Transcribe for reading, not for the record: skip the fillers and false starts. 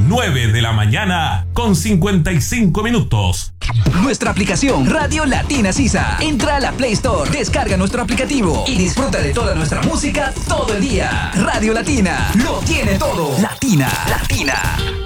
9 de la mañana con 55 minutos. Nuestra aplicación Radio Latina Sisa. Entra a la Play Store, descarga nuestro aplicativo y disfruta de toda nuestra música todo el día. Radio Latina lo tiene todo. Latina.